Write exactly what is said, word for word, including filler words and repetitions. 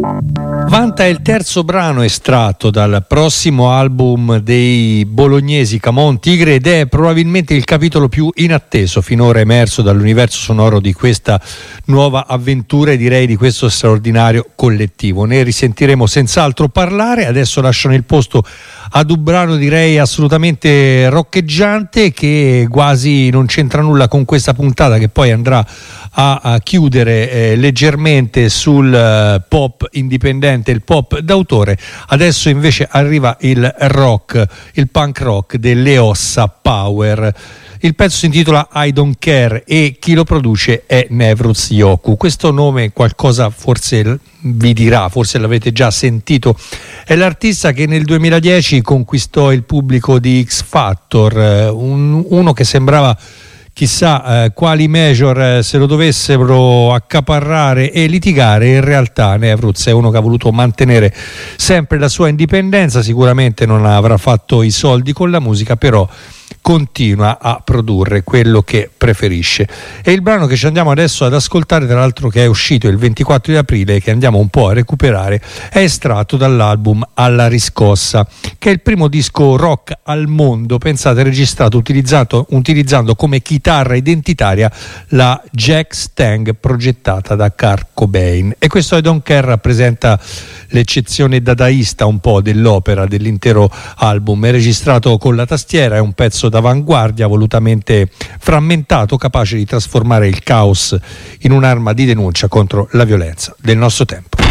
Vanta è il terzo brano estratto dal prossimo album dei bolognesi Camon Tigre ed è probabilmente il capitolo più inatteso finora emerso dall'universo sonoro di questa nuova avventura e direi di questo straordinario collettivo. Ne risentiremo senz'altro parlare. Adesso lasciano il posto ad un brano direi assolutamente roccheggiante che quasi non c'entra nulla con questa puntata, che poi andrà a, a chiudere eh, leggermente sul eh, pop indipendente, il pop d'autore. Adesso invece arriva il rock, il punk rock delle Ossa Power. Il pezzo si intitola I Don't Care e chi lo produce è Nevruz Yoku. Questo nome qualcosa forse vi dirà, forse l'avete già sentito. È l'artista che nel duemiladieci conquistò il pubblico di X Factor, un, uno che sembrava chissà eh, quali major eh, se lo dovessero accaparrare e litigare. In realtà Nevruz è uno che ha voluto mantenere sempre la sua indipendenza, sicuramente non avrà fatto i soldi con la musica, però continua a produrre quello che preferisce. E il brano che ci andiamo adesso ad ascoltare, tra l'altro che è uscito il ventiquattro di aprile, che andiamo un po' a recuperare, è estratto dall'album Alla Riscossa, che è il primo disco rock al mondo, pensate, registrato utilizzato, utilizzando come chitarra identitaria la Jack Stang progettata da Kurt Cobain. E questo I Don't Care rappresenta l'eccezione dadaista un po' dell'opera, dell'intero album. È registrato con la tastiera, è un pezzo d'avanguardia volutamente frammentato, capace di trasformare il caos in un'arma di denuncia contro la violenza del nostro tempo.